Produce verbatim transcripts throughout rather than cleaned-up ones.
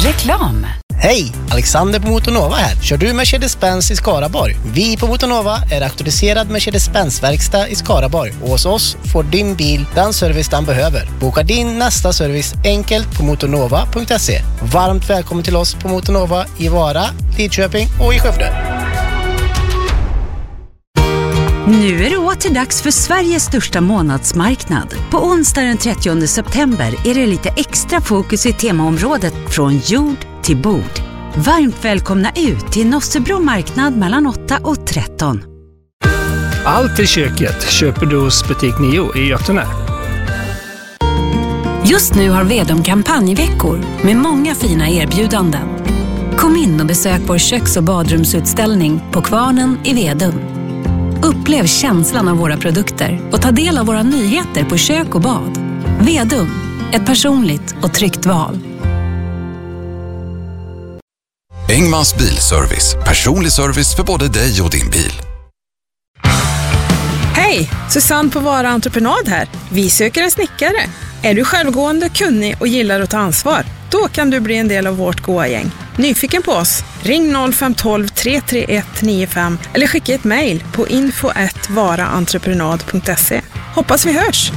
Reklam. Hej, Alexander på Motonova här. Kör du Mercedes-Benz i Skaraborg? Vi på Motonova är auktoriserad Mercedes-Benz-verkstad i Skaraborg. Och hos oss får din bil den service den behöver. Boka din nästa service enkelt på motonova punkt se. Varmt välkommen till oss på Motonova i Vara, Lidköping och i Skövde. Nu är det åter dags för Sveriges största månadsmarknad. På onsdag den trettionde september är det lite extra fokus i temaområdet från jord till bord. Varmt välkomna ut till Nossebro marknad mellan åtta och tretton. Allt till köket köper du hos butik Nio i Götene. Just nu har Vedum kampanjveckor med många fina erbjudanden. Kom in och besök vår köks- och badrumsutställning på Kvarnen i Vedum. Upplev känslan av våra produkter och ta del av våra nyheter på kök och bad. Vedum, ett personligt och tryggt val. Engmans bilservice. Personlig service för både dig och din bil. Hej, Susanne på Vara Entreprenad här. Vi söker en snickare. Är du självgående, kunnig och gillar att ta ansvar? Då kan du bli en del av vårt goa gäng. Nyfiken på oss? Ring noll fem ett två tre tre ett nio fem eller skicka ett mejl på info at varaentreprenad punkt se. Hoppas vi hörs!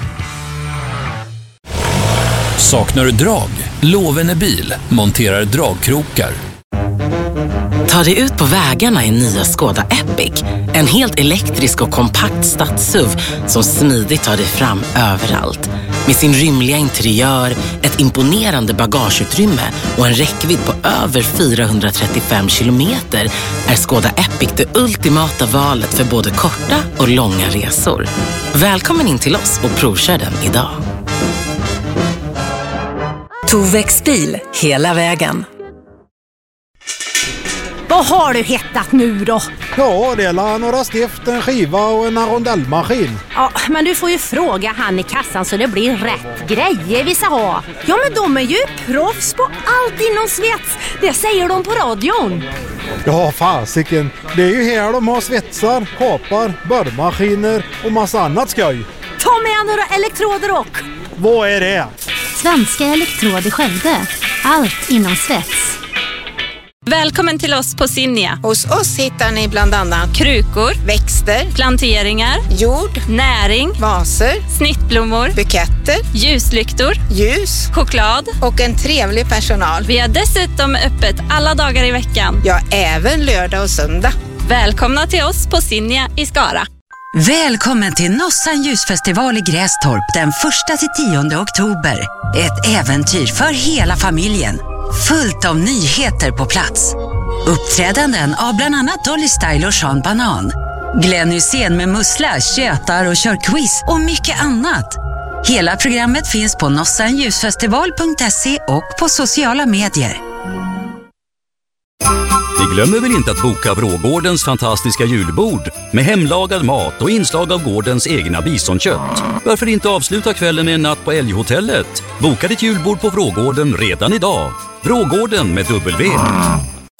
Saknar du drag? Lovene bil monterar dragkrokar. Ta dig ut på vägarna i nya Skoda Epic. En helt elektrisk och kompakt stadssuv som smidigt tar dig fram överallt. Med sin rymliga interiör, ett imponerande bagageutrymme och en räckvidd på över fyrahundratrettiofem kilometer är Skoda Epic det ultimata valet för både korta och långa resor. Välkommen in till oss och provkör den idag. Tovex bil, hela vägen. Vad har du hittat nu då? Ja, det är några stift, en skiva och en rondellmaskin. Ja, men du får ju fråga han i kassan så det blir rätt grejer vi ska ha. Ja, men de är ju proffs på allt inom svets. Det säger de på radion. Ja, fasiken. Det är ju här de har svetsar, kapar, borrmaskiner och massa annat skoj. Ta med några elektroder och... Vad är det? Svenska elektroder Skövde. Allt inom svets. Välkommen till oss på Sinja. Hos oss hittar ni bland annat krukor, växter, planteringar, jord, näring, vaser, snittblommor, buketter, ljuslyktor, ljus, choklad och en trevlig personal. Vi har dessutom öppet alla dagar i veckan. Ja, även lördag och söndag. Välkomna till oss på Sinja i Skara. Välkommen till Nossan ljusfestival i Grästorp den första till tionde oktober. Ett äventyr för hela familjen. Fullt av nyheter på plats. Uppträdanden av bland annat Dolly Style och Sean Banan. Glenn Hussein med mussla, tjötar och kör quiz och mycket annat. Hela programmet finns på nossan ljusfestival punkt se och på sociala medier. Ni glömmer väl inte att boka Vrågårdens fantastiska julbord med hemlagad mat och inslag av gårdens egna bisonkött. Varför inte avsluta kvällen med en natt på Älghotellet? Boka ditt julbord på Vrågården redan idag. Vrågården med W.